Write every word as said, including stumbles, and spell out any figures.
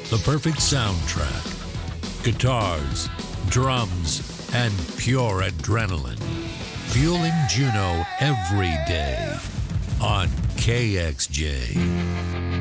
the perfect soundtrack, guitars, drums, and pure adrenaline, fueling Juneau every day on K X J.